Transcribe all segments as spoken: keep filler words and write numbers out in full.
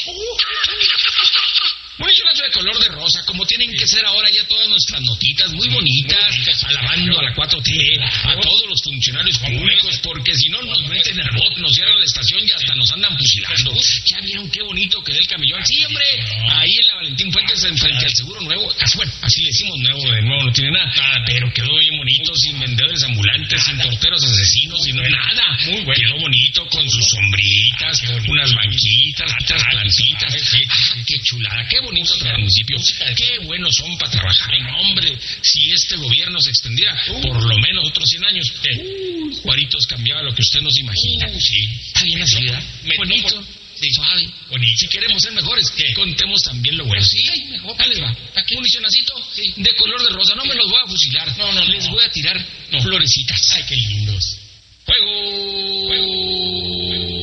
Municionazo de color de rosa, como tienen que ser ahora ya todas nuestras notitas, muy bonitas, alabando a la cuatro T, a todos los funcionarios públicos, porque si no nos meten el bot, nos cierran la estación y hasta nos andan fusilando. ¿Ya vieron qué bonito quedó el camellón? Sí, hombre, ahí en la Valentín Fuentes, enfrente al Seguro Nuevo. Bueno, así le decimos nuevo, de nuevo no tiene nada, pero quedó bien bonito, sin vendedores ambulantes, sin torteros asesinos, sin nada. Muy bueno. Quedó bonito con sus sombritas, unas banquitas, otras plantitas. Ah, qué chulada, qué bonito trae el municipio. Qué buenos son para trabajar. No, hombre, si este gobierno se extendiera por lo menos otros cien años, eh, Juaritos cambiaba lo que usted nos imagina. Sí. Está bien la ciudad. Bonito. Sí. Suave. Bonito. Si queremos ser mejores, ¿qué? Contemos también lo bueno. Sí, ay, mejor. Ahí les va. Municionacito sí. De color de rosa. No me los voy a fusilar. No, no, les no. voy a tirar no. florecitas. Ay, qué lindos. ¡Fuego! ¡Fuego!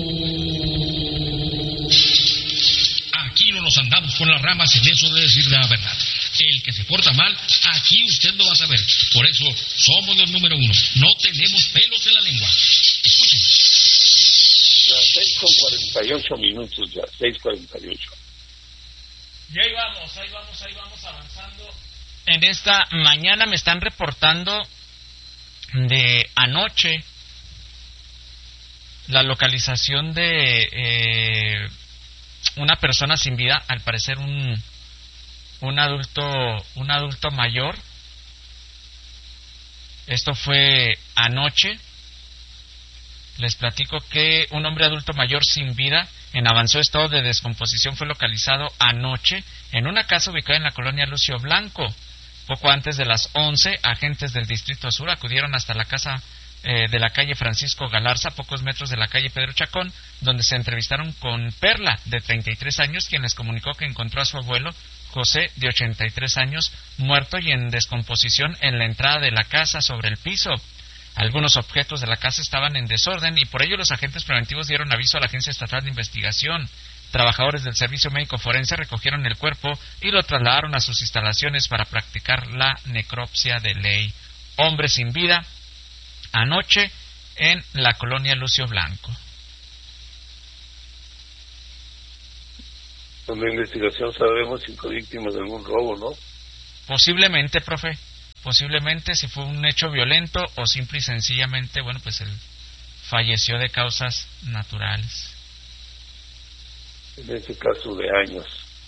Aquí no nos andamos con las ramas en eso de decir la verdad. El que se porta mal, aquí usted lo va a saber. Por eso somos los número uno. No tenemos pelos en la lengua. Escuchen. Las seis con cuarenta y ocho minutos ya, seis cuarenta y ocho. Y ahí vamos, ahí vamos, ahí vamos avanzando. En esta mañana me están reportando de anoche la localización de eh, una persona sin vida, al parecer un un adulto un adulto mayor. Esto fue anoche. Les platico que un hombre adulto mayor sin vida en avanzado estado de descomposición fue localizado anoche en una casa ubicada en la colonia Lucio Blanco. Poco antes de las once, agentes del Distrito Sur acudieron hasta la casa eh, de la calle Francisco Galarza, a pocos metros de la calle Pedro Chacón, donde se entrevistaron con Perla, de treinta y tres años, quien les comunicó que encontró a su abuelo, José, de ochenta y tres años, muerto y en descomposición en la entrada de la casa sobre el piso. Algunos objetos de la casa estaban en desorden y por ello los agentes preventivos dieron aviso a la Agencia Estatal de Investigación. Trabajadores del Servicio Médico Forense recogieron el cuerpo y lo trasladaron a sus instalaciones para practicar la necropsia de ley. Hombre sin vida, anoche en la colonia Lucio Blanco. Con la investigación sabemos si fue víctima de algún robo, ¿no? Posiblemente, profe. Posiblemente si fue un hecho violento o simple y sencillamente, bueno, pues él falleció de causas naturales. En ese caso de años.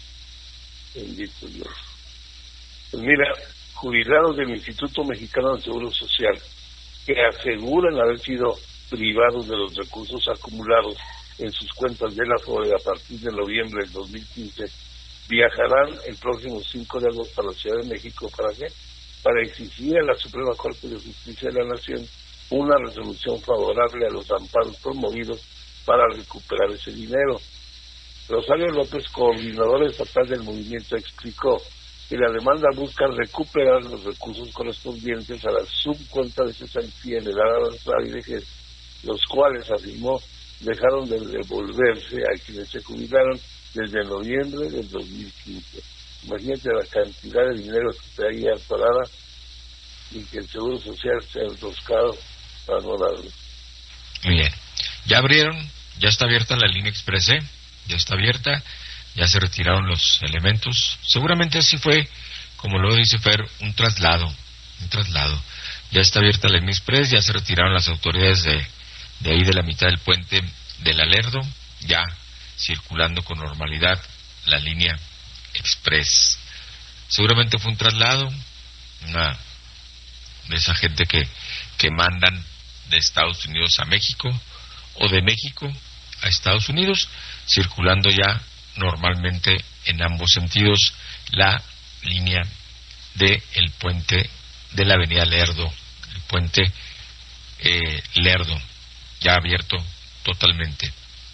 Bendito Dios. Pues mira, jubilados del Instituto Mexicano de Seguro Social, que aseguran haber sido privados de los recursos acumulados en sus cuentas de la FORE a partir de noviembre del dos mil quince, viajarán el próximo cinco de agosto a la Ciudad de México. ¿Para qué? Para exigir a la Suprema Corte de Justicia de la Nación una resolución favorable a los amparos promovidos para recuperar ese dinero. Rosario López, coordinador estatal del movimiento, explicó que la demanda busca recuperar los recursos correspondientes a la subcuenta de cesantía en edad avanzada y vejez, los cuales, afirmó, dejaron de devolverse a quienes se jubilaron desde noviembre del dos mil quince. Imagínate la cantidad de dinero que está ahí atorada y que el Seguro Social se ha enroscado para no darlo. Muy bien. Ya abrieron, ya está abierta la línea Express, ¿eh? Ya está abierta, ya se retiraron los elementos. Seguramente así fue, como lo dice Fer, un traslado, un traslado. Ya está abierta la línea Express, ya se retiraron las autoridades de, de ahí de la mitad del puente del Alerdo, ya circulando con normalidad la línea Express. Seguramente fue un traslado, una de esa gente que, que mandan de Estados Unidos a México o de México a Estados Unidos, circulando ya normalmente en ambos sentidos la línea de el puente de la avenida Lerdo, el puente eh, Lerdo, ya abierto totalmente,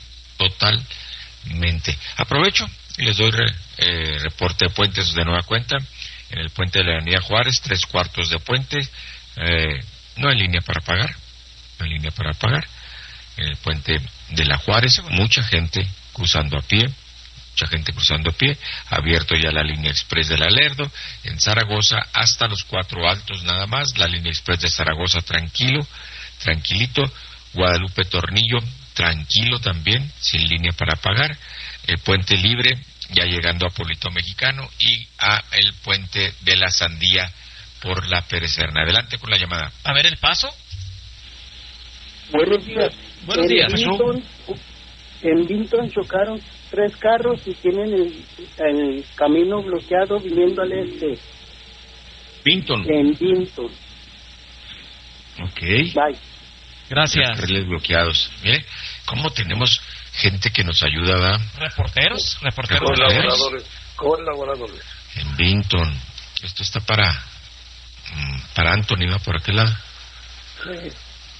totalmente. Aprovecho y les doy re, eh, reporte de puentes de nueva cuenta. En el puente de la avenida Juárez, tres cuartos de puente, eh, no hay línea para pagar, no hay línea para pagar. En el puente de la Juárez, mucha gente cruzando a pie, mucha gente cruzando a pie, abierto ya la línea Express de la Lerdo. En Zaragoza, hasta los Cuatro Altos nada más, la línea Express de Zaragoza tranquilo, tranquilito. Guadalupe Tornillo, tranquilo también, sin línea para pagar, el puente libre, ya llegando a Pueblito Mexicano, y a el puente de la Sandía por la Pérez Serna. Adelante con la llamada. A ver el paso. Buenos días. Buenos en días. Vinton, en Vinton chocaron tres carros y tienen el, el camino bloqueado viniendo al este. Vinton. En Vinton. Ok. Bye. Gracias. Carriles bloqueados. Mire, ¿cómo tenemos gente que nos ayuda, ¿verdad? Reporteros, reporteros. Colaboradores, colaboradores. En Vinton. Esto está para para Anthony, ¿va? ¿Por aquel lado? Sí.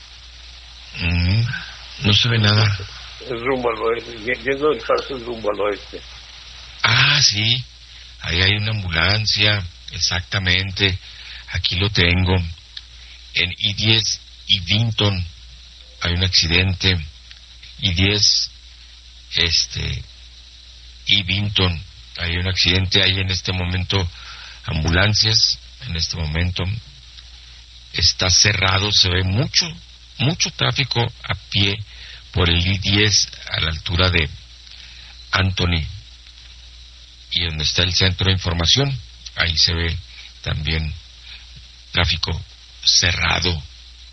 Mm, no se ve nada. Es rumbo al oeste, yendo del paso es rumbo al oeste. Ah, sí. Ahí hay una ambulancia, exactamente. Aquí lo tengo. En I diez y Vinton hay un accidente. I diez, este, y Vinton hay un accidente. Hay en este momento ambulancias. En este momento está cerrado. Se ve mucho, mucho tráfico a pie por el I diez a la altura de Anthony y donde está el centro de información. Ahí se ve también tráfico cerrado.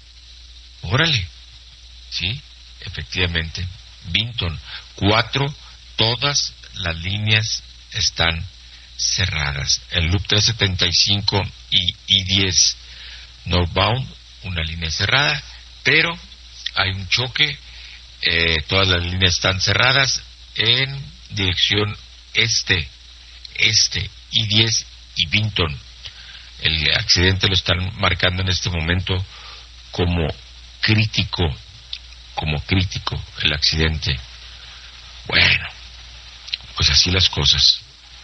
Órale, sí, efectivamente. Vinton, cuatro, todas las líneas están cerradas. El Loop trescientos setenta y cinco y I diez northbound, una línea cerrada, pero hay un choque. Eh, todas las líneas están cerradas en dirección este, este, I diez y Vinton. El accidente lo están marcando en este momento como crítico, como crítico el accidente. Bueno, pues así las cosas.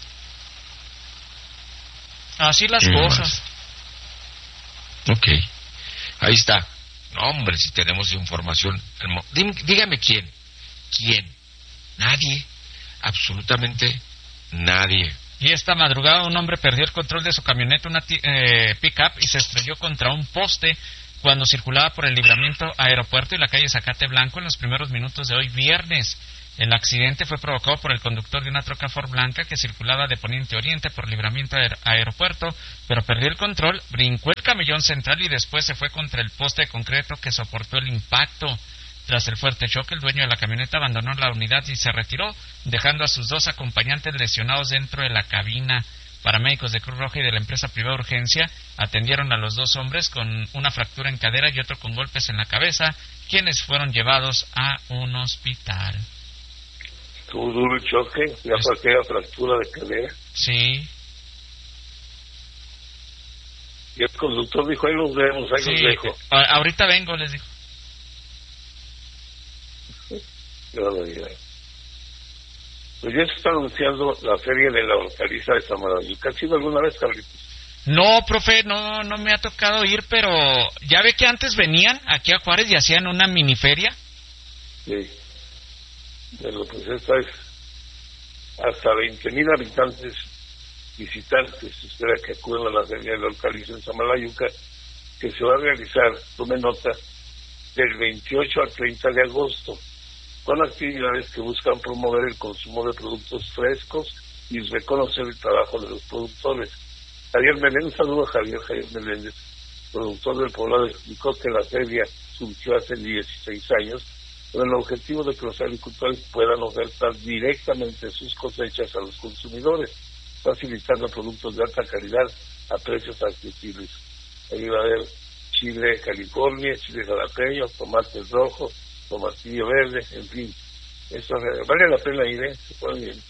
Así las ¿Qué cosas. Más? Ok, ahí está. No, hombre, si tenemos información. Dí- Dígame quién. ¿Quién? Nadie. Absolutamente nadie. Y esta madrugada un hombre perdió el control de su camioneta, una ti- eh, pick-up, y se estrelló contra un poste cuando circulaba por el libramiento Aeropuerto y la calle Zacate Blanco en los primeros minutos de hoy viernes. El accidente fue provocado por el conductor de una troca Ford blanca que circulaba de poniente a oriente por libramiento aer- Aeropuerto, pero perdió el control, brincó el camellón central y después se fue contra el poste de concreto que soportó el impacto. Tras el fuerte choque, el dueño de la camioneta abandonó la unidad y se retiró, dejando a sus dos acompañantes lesionados dentro de la cabina. Paramédicos de Cruz Roja y de la empresa privada Urgencia atendieron a los dos hombres con una fractura en cadera y otro con golpes en la cabeza, quienes fueron llevados a un hospital. Tuvo duro el choque, ya Es- fue aquella fractura de cadera. Sí, Y el conductor dijo, ahí los vemos, ahí sí. los dejo. A- ahorita vengo, les digo. Qué barbaridad. Pues ya se está anunciando la feria de la hortaliza de Samalayuca. ¿Has ido alguna vez, Carlitos? No, profe, no, no me ha tocado ir, pero ya ve que antes venían aquí a Juárez y hacían una mini feria. Sí. Pero pues esta es hasta veinte mil habitantes visitantes. Se espera que acudan a la feria de la hortaliza en Samalayuca, que se va a realizar, tome nota, del veintiocho al treinta de agosto, con actividades que buscan promover el consumo de productos frescos y reconocer el trabajo de los productores. Javier Meléndez, un saludo a Javier, Javier Meléndez, productor del Poblado, explicó que la feria surgió hace dieciséis años con el objetivo de que los agricultores puedan ofertar directamente sus cosechas a los consumidores, facilitando productos de alta calidad a precios accesibles. Ahí va a haber chile California, chile jalapeño, tomates rojos, tomatillo verde, en fin. Esto eh, vale la pena ir, ¿eh? Se pone bien.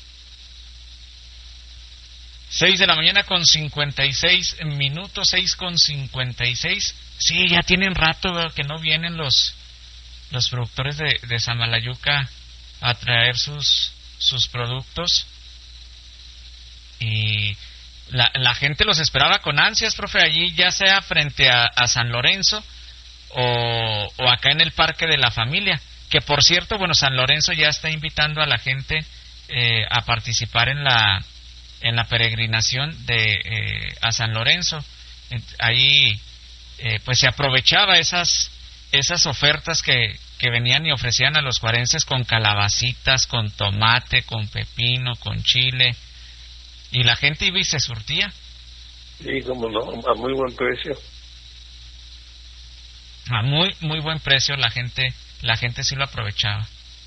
Seis de la mañana con cincuenta y seis minutos, seis con cincuenta y seis. Sí, ya tienen rato, ¿verdad?, que no vienen los los productores de, de Samalayuca a traer sus sus productos. Y la, la gente los esperaba con ansias, profe, allí, ya sea frente a, a San Lorenzo o, o acá en el Parque de la Familia. Que por cierto, bueno, San Lorenzo ya está invitando a la gente eh, a participar en la en la peregrinación de eh, a San Lorenzo. Ahí eh, pues se aprovechaba esas esas ofertas que, que venían y ofrecían a los juarenses con calabacitas, con tomate, con pepino, con chile, y la gente iba y se surtía. Sí, como no, a muy buen precio. A muy, muy buen precio, la gente, la gente sí lo aprovechaba.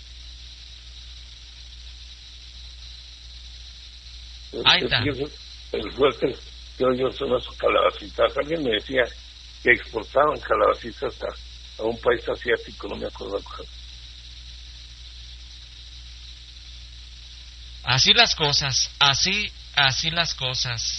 Ahí está. El fuerte, yo, yo son las calabacitas. Alguien me decía que exportaban calabacitas a, a un país asiático, no me acuerdo cuál. Así las cosas, así, así las cosas.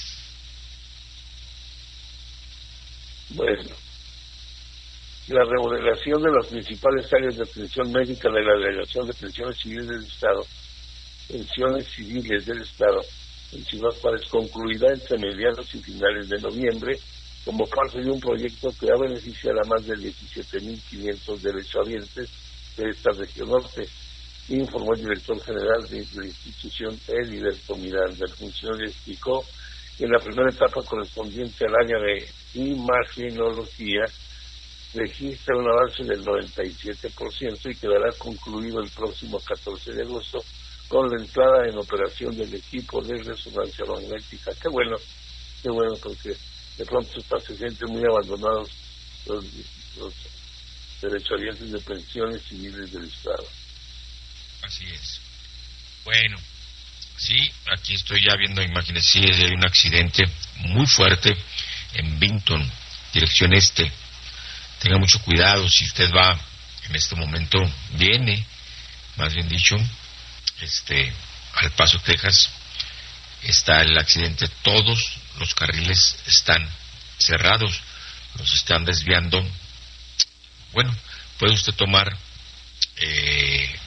Bueno, la remodelación de las principales áreas de atención médica de la Delegación de Pensiones Civiles del Estado, pensiones civiles del Estado, en Ciudad Juárez, concluirá entre mediados y finales de noviembre, como parte de un proyecto que va a beneficiar a más de diecisiete mil quinientos derechohabientes de esta región norte, informó el director general de la institución, Heriberto Miranda. El funcionario explicó que en la primera etapa correspondiente al área de imagenología registra un avance del noventa y siete por ciento y quedará concluido el próximo catorce de agosto con la entrada en operación del equipo de resonancia magnética. Qué bueno, qué bueno, porque de pronto hasta se sienten muy abandonados los, los derechohabientes de pensiones civiles del Estado. Así es. Bueno, sí, aquí estoy ya viendo imágenes. Sí, hay un accidente muy fuerte en Vinton, dirección este. Tenga mucho cuidado si usted va en este momento, viene, más bien dicho, este, al Paso, Texas. Está el accidente, todos los carriles están cerrados, los están desviando. Bueno, puede usted tomar eh,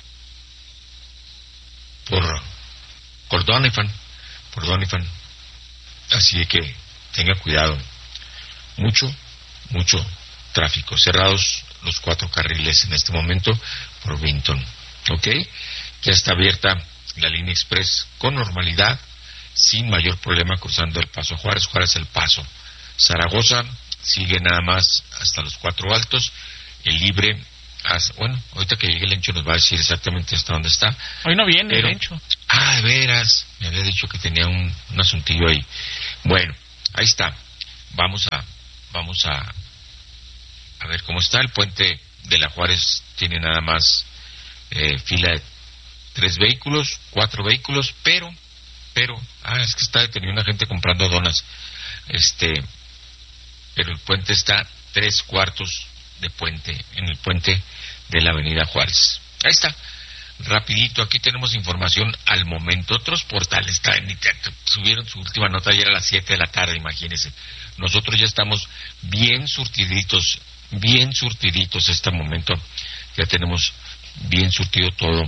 por por Doniphan, por Doniphan. Así que tenga cuidado. Mucho, mucho tráfico. Cerrados los cuatro carriles en este momento por Vinton. ¿Ok? Ya está abierta la línea express con normalidad, sin mayor problema, cruzando el Paso Juárez, Juárez el Paso. Zaragoza sigue nada más hasta los Cuatro Altos. El libre, hasta, bueno, ahorita que llegue el Lencho nos va a decir exactamente hasta dónde está. Hoy no viene pero, el Lencho. Ah, de veras, me había dicho que tenía un, un asuntillo ahí. Bueno, ahí está. Vamos a, vamos a, a ver cómo está. El puente de la Juárez tiene nada más eh, fila de tres vehículos, cuatro vehículos, pero, pero, ah, es que está detenido una gente comprando donas. Este, pero el puente está tres cuartos de puente, en el puente de la Avenida Juárez. Ahí está. Rapidito, aquí tenemos información al momento. Otros portales traen, subieron su última nota ayer a las siete de la tarde, imagínense. Nosotros ya estamos bien surtiditos, bien surtiditos este momento. Ya tenemos bien surtido todo.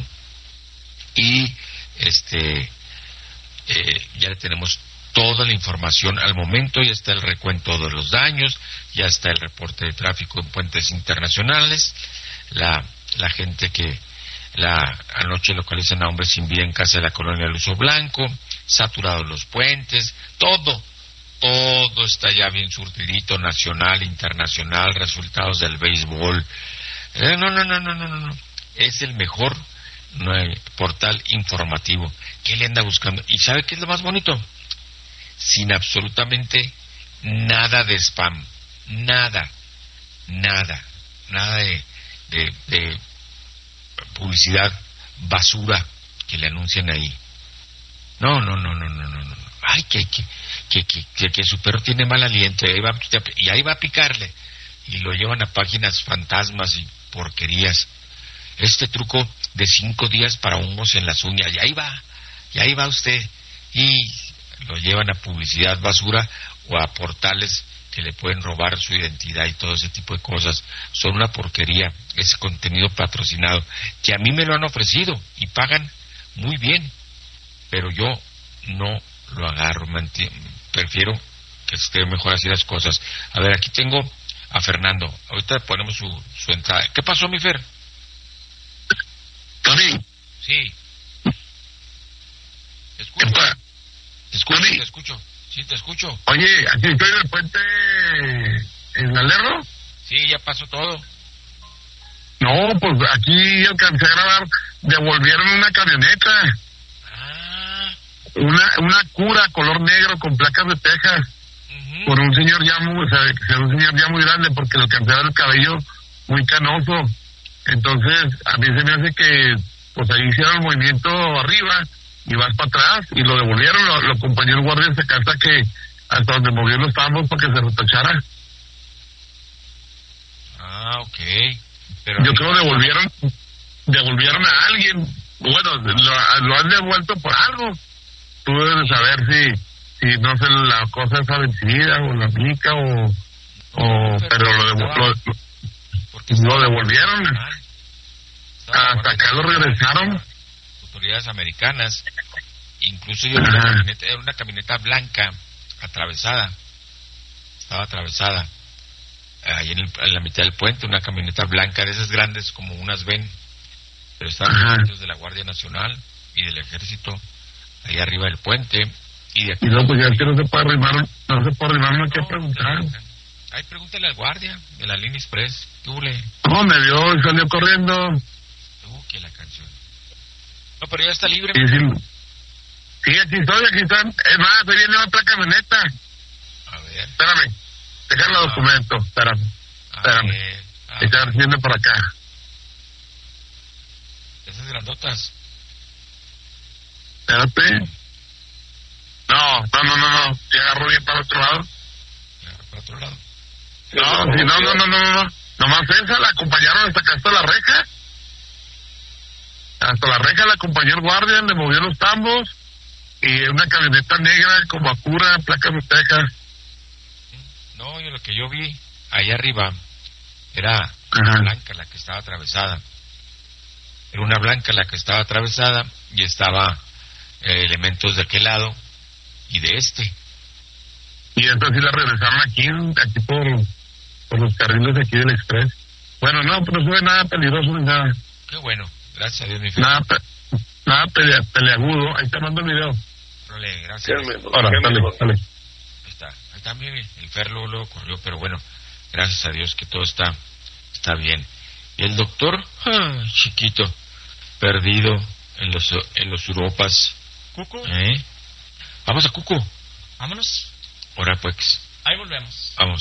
Y este eh, ya tenemos toda la información al momento. Ya está el recuento de los daños, ya está el reporte de tráfico en puentes internacionales, la, la gente que la anoche localizan a hombres sin vida en casa de la colonia Luso Blanco, saturados los puentes, todo, todo está ya bien surtidito, nacional, internacional, resultados del béisbol. Eh, no, no, no, no, no, no, es el mejor no, el portal informativo. ¿Qué le anda buscando? ¿Y sabe qué es lo más bonito? Sin absolutamente nada de spam, nada, nada, nada de, de, de publicidad basura que le anuncian ahí. No, no, no, no, no, no, no. Ay, que, que, que, que, que, que su perro tiene mal aliento y ahí, va, y ahí va a picarle. Y lo llevan a páginas fantasmas y porquerías. Este truco de cinco días para humos en las uñas, y ahí va, y ahí va usted. Y lo llevan a publicidad basura o a portales que le pueden robar su identidad y todo ese tipo de cosas. Son una porquería ese contenido patrocinado, que a mí me lo han ofrecido y pagan muy bien, pero yo no lo agarro. Prefiero que esté mejor así las cosas. A ver, aquí tengo a Fernando. Ahorita ponemos su, su entrada. ¿Qué pasó, mi Fer? Tony. Sí. Te escucho. Te escucho, te escucho. Sí, te escucho. Oye, aquí estoy en el puente en Alerro. Sí, ya pasó todo. No, No, pues aquí alcancé a grabar, devolvieron una camioneta, Ah, una una cura color negro con placas de Texas, ujú. por un señor ya muy, o sea, que sea un señor ya muy grande porque le alcancé a ver el cabello muy canoso. Entonces, a mí se me hace que, pues ahí hicieron el movimiento arriba y vas para atrás y lo devolvieron, lo, lo acompañó el guardia hasta hasta que, hasta donde movió los tambos para que se retachara. Ah, ok. Pero Yo creo devolvieron, devolvieron a alguien, bueno, lo, lo han devuelto por algo. Tú debes saber si, si no sé, la cosa está vencida o la aplica o, o, pero pero lo, devu- estaba- lo, porque lo estaba- devolvieron. Estaba la Hasta Guardia acá lo Nacional, regresaron. autoridades americanas. Incluso yo vi Ajá. una camioneta, era una camioneta blanca atravesada. Estaba atravesada. Ahí en, el- en la mitad del puente, una camioneta blanca de esas grandes como unas ven. Pero estaban Ajá. los de la Guardia Nacional y del Ejército ahí arriba del puente. Y de aquí. Y luego pues ya es que no se puede arrimar, no se puede arrimar, no hay que No, preguntar. Ay, pregúntale al guardia de la línea express. ¿Tú le? No, me vio y salió corriendo. Uh, que la canción. No, pero ya está libre. Y sí, sí, aquí estoy, aquí están. Es más, ahí viene otra camioneta. A ver. Espérame, déjame Ah. el documento, espérame, A espérame. ver. Ah, Está viene por acá. esas grandotas. Espérate. No, no, no, no, no. Se agarró bien para el otro lado. Ya, para otro lado. No, sí, no, no, no, no, no, no. Nomás esa la acompañaron hasta acá, hasta la reja. Hasta la reja la acompañó el guardia, le movió los tambos. Y una camioneta negra como Acura, placas de Texas. No, yo lo que yo vi ahí arriba era Ajá. una blanca la que estaba atravesada. Era una blanca la que estaba atravesada y estaba eh, elementos de aquel lado y de este. Y esta sí la regresaron aquí, aquí por, por los carriles de aquí del Express. Bueno, no, pero no se ve nada peligroso ni nada. Qué bueno, gracias a Dios, mi fe. Nada, pe- nada pelea, peleagudo. Ahí te mando el video. Role, gracias. Déjame, Ahora, déjame, dale, dale. Ahí está. Ahí también el Fer luego, luego corrió, pero bueno, gracias a Dios que todo está, está bien. Y el doctor, ah, chiquito, perdido en los, en los Europas. Cuco, ¿Eh? Vamos a Cuco. vámonos. Ahora pues, Ahí volvemos. vamos.